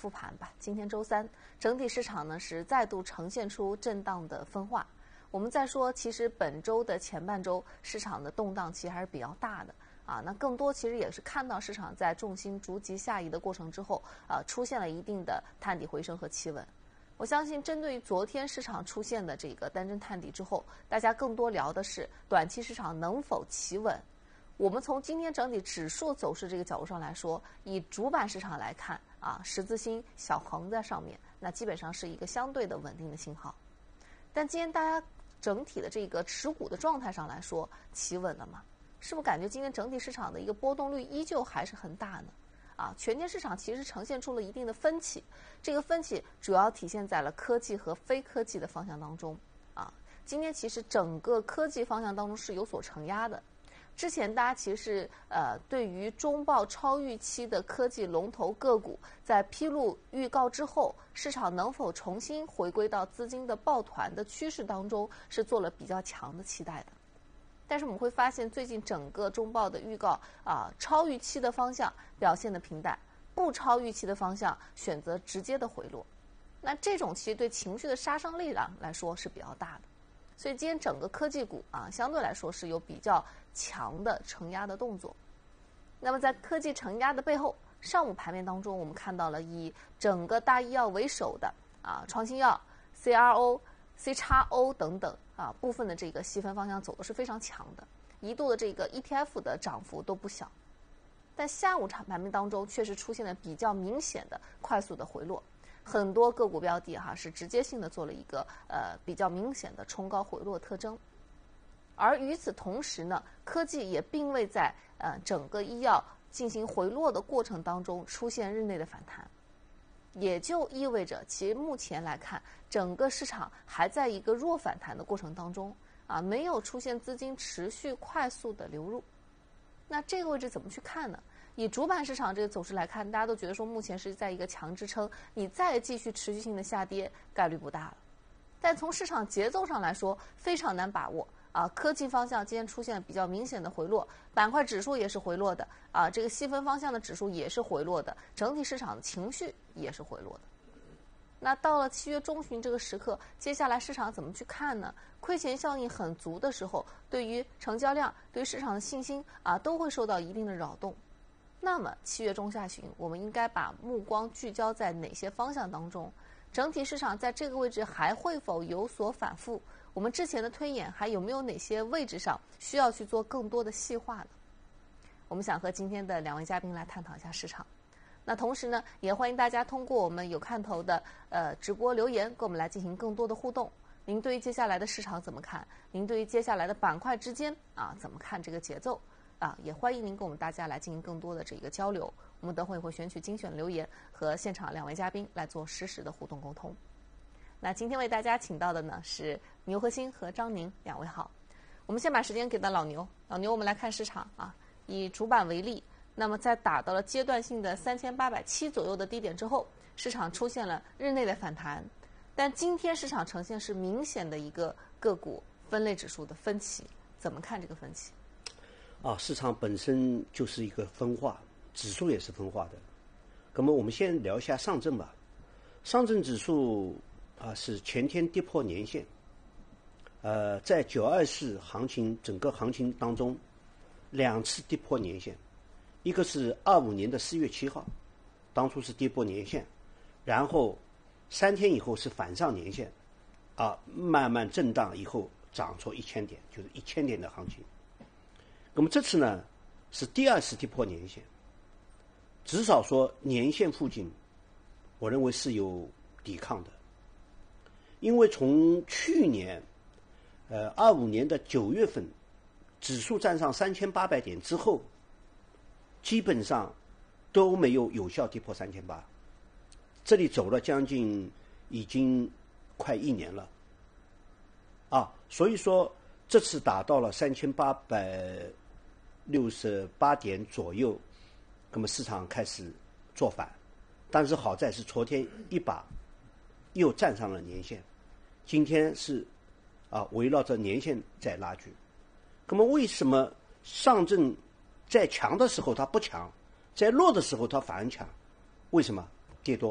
复盘吧。今天周三，整体市场呢是再度呈现出震荡的分化。我们再说，其实本周的前半周市场的动荡其实还是比较大的啊。那更多其实也是看到市场在重心逐级下移的过程之后，出现了一定的探底回升和企稳。我相信，针对于昨天市场出现的这个单针探底之后，大家更多聊的是短期市场能否企稳。我们从今天整体指数走势这个角度上来说，以主板市场来看啊，十字星小横在上面，那基本上是一个相对的稳定的信号。但今天大家整体的这个持股的状态上来说，企稳了吗？是不是感觉今天整体市场的一个波动率依旧还是很大呢？啊，全天市场其实呈现出了一定的分歧，这个分歧主要体现在了科技和非科技的方向当中。啊，今天其实整个科技方向当中是有所承压的。之前大家其实是对于中报超预期的科技龙头个股，在披露预告之后，市场能否重新回归到资金的抱团的趋势当中，是做了比较强的期待的。但是我们会发现，最近整个中报的预告超预期的方向表现的平淡，不超预期的方向选择直接的回落。那这种其实对情绪的杀伤力来说是比较大的。所以今天整个科技股相对来说是有比较强的承压的动作。那么在科技承压的背后，上午盘面当中我们看到了以整个大医药为首的创新药、CRO、CXO 等等部分的这个细分方向走的是非常强的，一度的这个 ETF 的涨幅都不小。但下午盘面当中确实出现了比较明显的快速的回落。很多个股标的是直接性的做了一个比较明显的冲高回落特征，而与此同时呢，科技也并未在整个医药进行回落的过程当中出现日内的反弹，也就意味着其实目前来看，整个市场还在一个弱反弹的过程当中没有出现资金持续快速的流入。那这个位置怎么去看呢？以主板市场这个走势来看，大家都觉得说目前是在一个强支撑，你再继续持续性的下跌概率不大了。但从市场节奏上来说，非常难把握科技方向今天出现了比较明显的回落，板块指数也是回落的这个细分方向的指数也是回落的，整体市场的情绪也是回落的。那到了7月中旬这个时刻，接下来市场怎么去看呢？亏钱效应很足的时候，对于成交量、对于市场的信心都会受到一定的扰动。那么7月中下旬，我们应该把目光聚焦在哪些方向当中？整体市场在这个位置还会否有所反复？我们之前的推演还有没有哪些位置上需要去做更多的细化呢？我们想和今天的2位嘉宾来探讨一下市场。那同时呢，也欢迎大家通过我们有看头的直播留言，跟我们来进行更多的互动。您对于接下来的市场怎么看？您对于接下来的板块之间怎么看这个节奏？也欢迎您跟我们大家来进行更多的这个交流。我们等会会选取精选留言和现场2位嘉宾来做实时的互动沟通。那今天为大家请到的呢是牛和鑫和张宁2位好。我们先把时间给到老牛，我们来看市场以主板为例，那么在打到了阶段性的3870左右的低点之后，市场出现了日内的反弹，但今天市场呈现是明显的一个个股分类指数的分歧，怎么看这个分歧？ 市场本身就是一个分化，指数也是分化的。那么我们先聊一下上证吧。上证指数是前天跌破年线，在924行情整个行情当中，2次跌破年线，一个是25年的4月7号，当初是跌破年线，然后3天以后是反上年线，慢慢震荡以后涨出1000点，就是1000点的行情。那么这次呢是第2次跌破年线，至少说年线附近我认为是有抵抗的。因为从去年25年的9月份指数站上3800点之后，基本上都没有有效跌破3800，这里走了将近已经快1年了所以说这次达到了3868点左右，那么市场开始做反，但是好在是昨天一把又站上了年线，今天是围绕着年线在拉锯。那么为什么上证在强的时候它不强，在弱的时候它反而强？为什么？跌多。